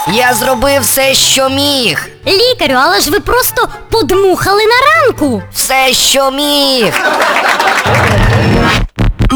Я зробив все, що міг. Лікарю, але ж ви просто подмухали на ранку. Все, що міг.